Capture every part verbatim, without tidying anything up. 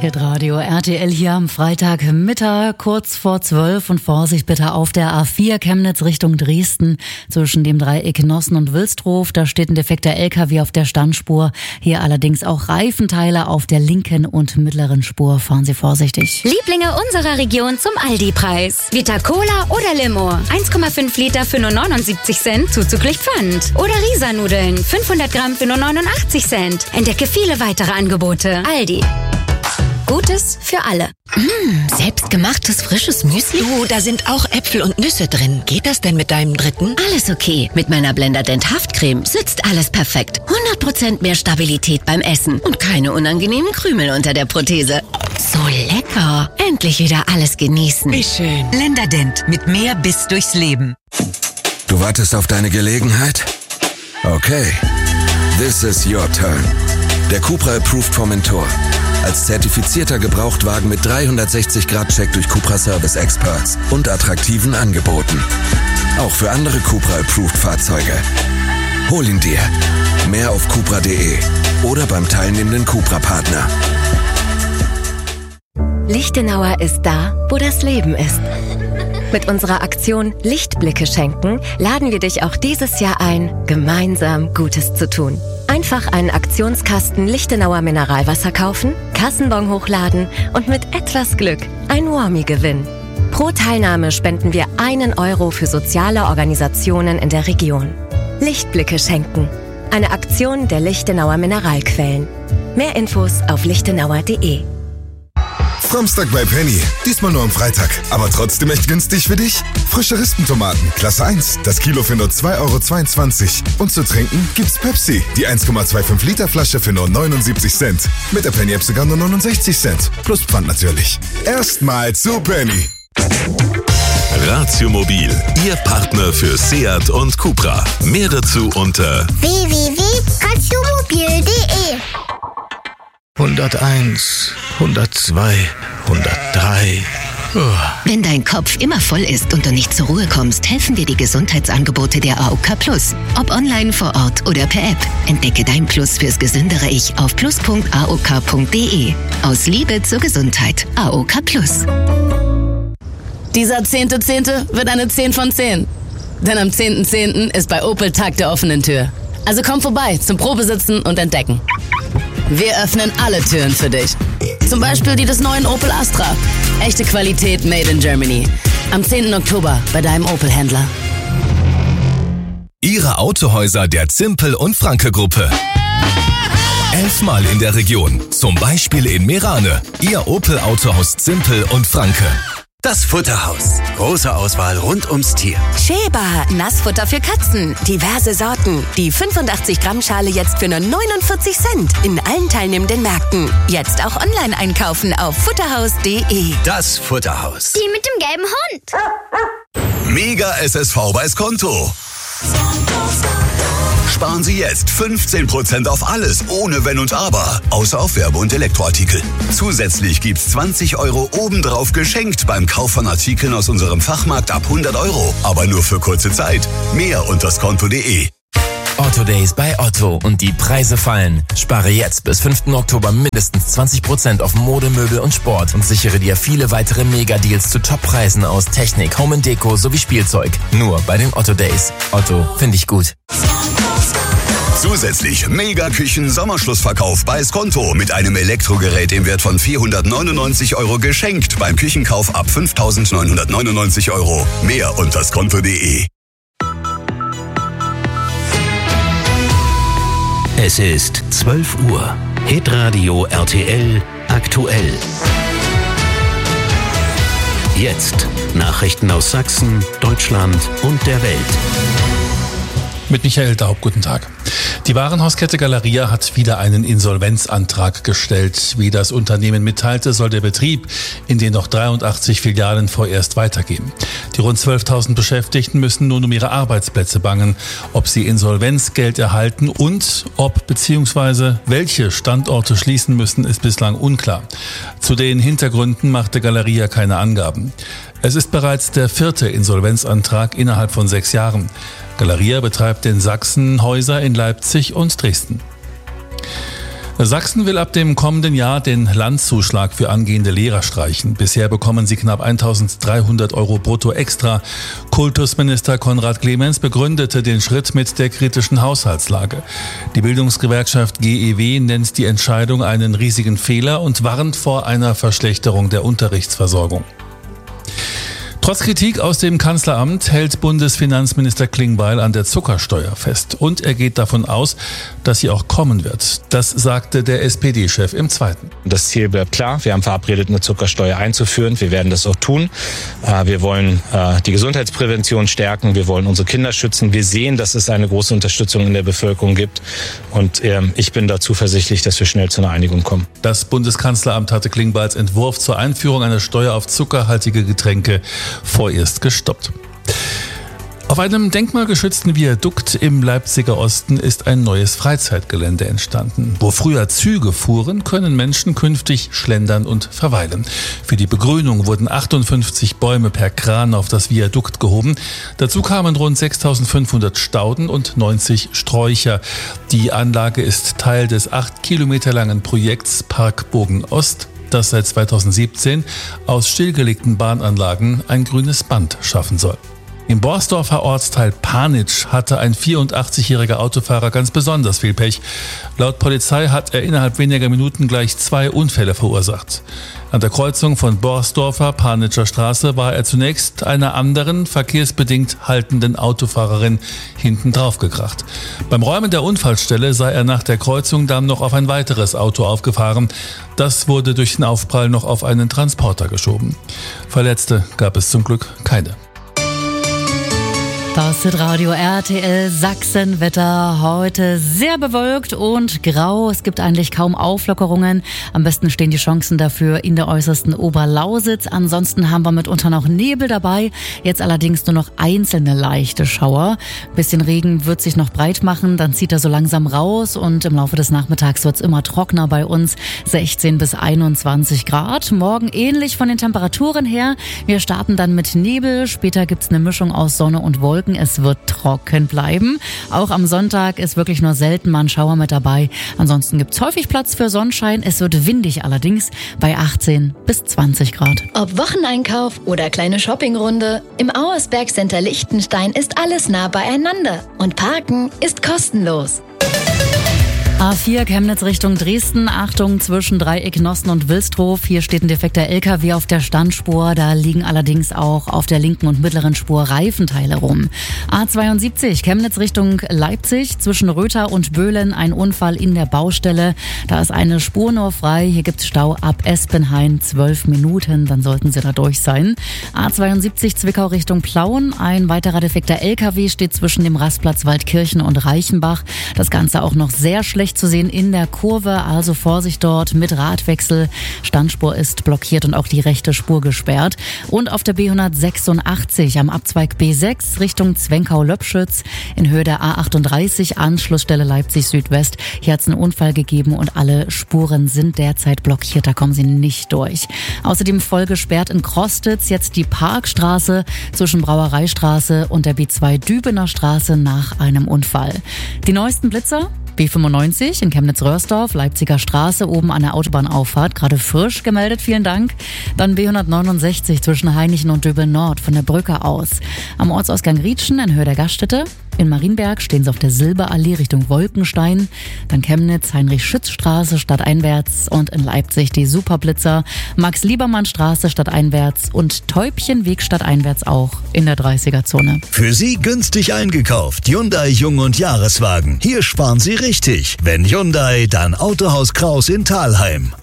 Hitradio R T L hier am Freitagmittag, kurz vor zwölf, und Vorsicht bitte auf der A vier Chemnitz Richtung Dresden zwischen dem Dreieck Nossen und Wilsdruf. Da steht ein defekter L K W auf der Standspur. Hier allerdings auch Reifenteile auf der linken und mittleren Spur. Fahren Sie vorsichtig. Lieblinge unserer Region zum Aldi-Preis. Vita Cola oder Limo. eins Komma fünf Liter für nur neunundsiebzig Cent zuzüglich Pfand. Oder Risa-Nudeln. fünfhundert Gramm für nur neunundachtzig Cent. Entdecke viele weitere Angebote. Aldi. Gutes für alle. Mmh, selbstgemachtes frisches Müsli? Du, da sind auch Äpfel und Nüsse drin. Geht das denn mit deinem dritten? Alles okay. Mit meiner Blenderdent Haftcreme sitzt alles perfekt. hundert Prozent mehr Stabilität beim Essen und keine unangenehmen Krümel unter der Prothese. So lecker. Endlich wieder alles genießen. Wie schön. Blenderdent mit mehr Biss durchs Leben. Du wartest auf deine Gelegenheit? Okay. This is your turn. Der Cupra Approved Formentor. Als zertifizierter Gebrauchtwagen mit dreihundertsechzig Grad Check durch Cupra Service Experts und attraktiven Angeboten. Auch für andere Cupra Approved Fahrzeuge. Hol ihn dir. Mehr auf cupra punkt de oder beim teilnehmenden Cupra-Partner. Lichtenauer ist da, wo das Leben ist. Mit unserer Aktion Lichtblicke schenken laden wir dich auch dieses Jahr ein, gemeinsam Gutes zu tun. Einfach einen Aktionskasten Lichtenauer Mineralwasser kaufen, Kassenbon hochladen und mit etwas Glück ein Warmie gewinnen. Pro Teilnahme spenden wir einen Euro für soziale Organisationen in der Region. Lichtblicke schenken. Eine Aktion der Lichtenauer Mineralquellen. Mehr Infos auf lichtenauer punkt de. Samstag bei Penny. Diesmal nur am Freitag. Aber trotzdem echt günstig für dich. Frische Rispentomaten, Klasse eins. Das Kilo für nur zwei Euro zweiundzwanzig. Und zu trinken gibt's Pepsi. Die eins Komma fünfundzwanzig Liter Flasche für nur neunundsiebzig Cent. Mit der Penny-App sogar nur neunundsechzig Cent. Plus Pfand natürlich. Erstmal zu Penny. Ratio Mobil, Ihr Partner für Seat und Cupra. Mehr dazu unter w w w punkt ratio mobil punkt de. hunderteins, hundertzwei, hundertdrei. Oh. Wenn dein Kopf immer voll ist und du nicht zur Ruhe kommst, helfen dir die Gesundheitsangebote der A O K Plus. Ob online, vor Ort oder per App. Entdecke dein Plus fürs gesündere Ich auf plus punkt a o k punkt de. Aus Liebe zur Gesundheit. A O K Plus. Dieser zehnte Zehnte wird eine zehn von zehn. Denn am zehnten Zehnten ist bei Opel Tag der offenen Tür. Also komm vorbei zum Probesitzen und Entdecken. Wir öffnen alle Türen für dich. Zum Beispiel die des neuen Opel Astra. Echte Qualität made in Germany. Am zehnten Oktober bei deinem Opel-Händler. Ihre Autohäuser der Zimpel und Franke Gruppe. Elfmal in der Region. Zum Beispiel in Meerane. Ihr Opel Autohaus Zimpel und Franke. Das Futterhaus. Große Auswahl rund ums Tier. Sheba, Nassfutter für Katzen. Diverse Sorten. Die fünfundachtzig Gramm Schale jetzt für nur neunundvierzig Cent. In allen teilnehmenden Märkten. Jetzt auch online einkaufen auf futterhaus punkt de. Das Futterhaus. Die mit dem gelben Hund. Mega S S V bei Skonto. Sparen Sie jetzt fünfzehn Prozent auf alles, ohne Wenn und Aber. Außer auf Werbe- und Elektroartikel. Zusätzlich gibt's zwanzig Euro obendrauf geschenkt beim Kauf von Artikeln aus unserem Fachmarkt ab hundert Euro. Aber nur für kurze Zeit. Mehr unter skonto punkt de. Otto Days bei Otto und die Preise fallen. Spare jetzt bis fünften Oktober mindestens zwanzig Prozent auf Mode, Möbel und Sport und sichere dir viele weitere Mega-Deals zu Top-Preisen aus Technik, Home and Deko sowie Spielzeug. Nur bei den Otto Days. Otto, finde ich gut. Zusätzlich Mega-Küchen-Sommerschlussverkauf bei Skonto mit einem Elektrogerät im Wert von vierhundertneunundneunzig Euro geschenkt beim Küchenkauf ab fünftausendneunhundertneunundneunzig Euro. Mehr unter skonto punkt de. Es ist zwölf Uhr. Hitradio R T L aktuell. Jetzt Nachrichten aus Sachsen, Deutschland und der Welt. Mit Michael Daub, guten Tag. Die Warenhauskette Galeria hat wieder einen Insolvenzantrag gestellt. Wie das Unternehmen mitteilte, soll der Betrieb in den noch dreiundachtzig Filialen vorerst weitergehen. Die rund zwölftausend Beschäftigten müssen nun um ihre Arbeitsplätze bangen. Ob sie Insolvenzgeld erhalten und ob bzw. welche Standorte schließen müssen, ist bislang unklar. Zu den Hintergründen machte Galeria keine Angaben. Es ist bereits der vierte Insolvenzantrag innerhalb von sechs Jahren. Galeria betreibt in Sachsen Häuser in Leipzig und Dresden. Sachsen will ab dem kommenden Jahr den Landzuschlag für angehende Lehrer streichen. Bisher bekommen sie knapp eintausenddreihundert Euro brutto extra. Kultusminister Konrad Clemens begründete den Schritt mit der kritischen Haushaltslage. Die Bildungsgewerkschaft G E W nennt die Entscheidung einen riesigen Fehler und warnt vor einer Verschlechterung der Unterrichtsversorgung. Trotz Kritik aus dem Kanzleramt hält Bundesfinanzminister Klingbeil an der Zuckersteuer fest. Und er geht davon aus, dass sie auch kommen wird. Das sagte der S P D-Chef im Zweiten. Das Ziel bleibt klar. Wir haben verabredet, eine Zuckersteuer einzuführen. Wir werden das auch tun. Wir wollen die Gesundheitsprävention stärken. Wir wollen unsere Kinder schützen. Wir sehen, dass es eine große Unterstützung in der Bevölkerung gibt. Und ich bin da zuversichtlich, dass wir schnell zu einer Einigung kommen. Das Bundeskanzleramt hatte Klingbeils Entwurf zur Einführung einer Steuer auf zuckerhaltige Getränke vorerst gestoppt. Auf einem denkmalgeschützten Viadukt im Leipziger Osten ist ein neues Freizeitgelände entstanden. Wo früher Züge fuhren, können Menschen künftig schlendern und verweilen. Für die Begrünung wurden achtundfünfzig Bäume per Kran auf das Viadukt gehoben. Dazu kamen rund sechstausendfünfhundert Stauden und neunzig Sträucher. Die Anlage ist Teil des acht Kilometer langen Projekts Parkbogen Ost, das seit zweitausendsiebzehn aus stillgelegten Bahnanlagen ein grünes Band schaffen soll. Im Borsdorfer Ortsteil Panitsch hatte ein vierundachtzigjähriger Autofahrer ganz besonders viel Pech. Laut Polizei hat er innerhalb weniger Minuten gleich zwei Unfälle verursacht. An der Kreuzung von Borsdorfer Panitscher Straße war er zunächst einer anderen, verkehrsbedingt haltenden Autofahrerin hinten drauf gekracht. Beim Räumen der Unfallstelle sei er nach der Kreuzung dann noch auf ein weiteres Auto aufgefahren. Das wurde durch den Aufprall noch auf einen Transporter geschoben. Verletzte gab es zum Glück keine. Das Hitradio R T L Sachsenwetter. Heute sehr bewölkt und grau. Es gibt eigentlich kaum Auflockerungen. Am besten stehen die Chancen dafür in der äußersten Oberlausitz. Ansonsten haben wir mitunter noch Nebel dabei. Jetzt allerdings nur noch einzelne leichte Schauer. Ein bisschen Regen wird sich noch breit machen. Dann zieht er so langsam raus und im Laufe des Nachmittags wird es immer trockener bei uns. sechzehn bis einundzwanzig Grad. Morgen ähnlich von den Temperaturen her. Wir starten dann mit Nebel. Später gibt es eine Mischung aus Sonne und Wolken. Es wird trocken bleiben. Auch am Sonntag ist wirklich nur selten mal ein Schauer mit dabei. Ansonsten gibt es häufig Platz für Sonnenschein. Es wird windig allerdings bei achtzehn bis zwanzig Grad. Ob Wocheneinkauf oder kleine Shoppingrunde, im Auersberg Center Liechtenstein ist alles nah beieinander. Und Parken ist kostenlos. A vier Chemnitz Richtung Dresden. Achtung, zwischen Dreieck Nossen und Wilstrow. Hier steht ein defekter L K W auf der Standspur. Da liegen allerdings auch auf der linken und mittleren Spur Reifenteile rum. A zweiundsiebzig Chemnitz Richtung Leipzig. Zwischen Röther und Böhlen ein Unfall in der Baustelle. Da ist eine Spur nur frei. Hier gibt's Stau ab Espenhain. Zwölf Minuten, dann sollten Sie da durch sein. A zweiundsiebzig Zwickau Richtung Plauen. Ein weiterer defekter L K W steht zwischen dem Rastplatz Waldkirchen und Reichenbach. Das Ganze auch noch sehr schlecht zu sehen in der Kurve, also Vorsicht dort mit Radwechsel. Standspur ist blockiert und auch die rechte Spur gesperrt. Und auf der B hundertsechsundachtzig am Abzweig B sechs Richtung Zwenkau-Löbschütz in Höhe der A achtunddreißig, Anschlussstelle Leipzig Südwest. Hier hat es einen Unfall gegeben und alle Spuren sind derzeit blockiert, da kommen Sie nicht durch. Außerdem voll gesperrt in Krostitz jetzt die Parkstraße zwischen Brauereistraße und der B zwei Dübener Straße nach einem Unfall. Die neuesten Blitzer? B fünfundneunzig in Chemnitz-Röhrsdorf, Leipziger Straße, oben an der Autobahnauffahrt, gerade frisch gemeldet, vielen Dank. Dann B hundertneunundsechzig zwischen Heinichen und Döbel Nord von der Brücke aus. Am Ortsausgang Rietschen in Höhe der Gaststätte. In Marienberg stehen Sie auf der Silberallee Richtung Wolkenstein. Dann Chemnitz, Heinrich-Schütz-Straße stadteinwärts und in Leipzig die Superblitzer. Max-Liebermann-Straße stadteinwärts und Täubchenweg stadteinwärts auch in der dreißiger-Zone. Für Sie günstig eingekauft. Hyundai Jung- und Jahreswagen. Hier sparen Sie richtig. Wenn Hyundai, dann Autohaus Kraus in Thalheim.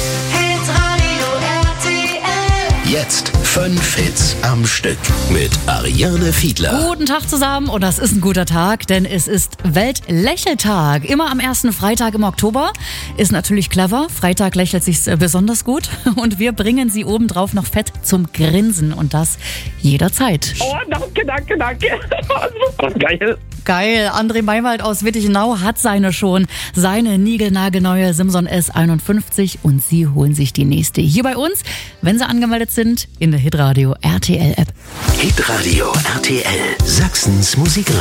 Jetzt fünf Hits am Stück mit Ariane Fiedler. Guten Tag zusammen und das ist ein guter Tag, denn es ist Weltlächeltag. Immer am ersten Freitag im Oktober. Ist natürlich clever. Freitag lächelt sich besonders gut und wir bringen Sie obendrauf noch fett zum Grinsen und das jederzeit. Oh, danke, danke, danke. Geil. Geil. André Maywald aus Wittichenau hat seine schon. Seine niegelnagelneue Simson S einundfünfzig und Sie holen sich die nächste hier bei uns, wenn Sie angemeldet sind in der Hitradio R T L App. Hitradio R T L, Sachsens Musik.